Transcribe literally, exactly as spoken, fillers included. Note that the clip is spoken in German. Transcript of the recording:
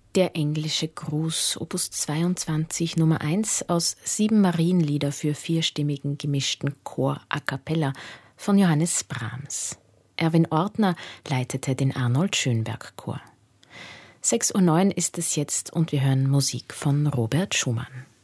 Der englische Gruß, Opus zweiundzwanzig, Nummer eins aus sieben Marienlieder für vierstimmigen gemischten Chor a cappella von Johannes Brahms. Erwin Ortner leitete den Arnold Schönberg Chor. sechs Uhr neun ist es jetzt und wir hören Musik von Robert Schumann.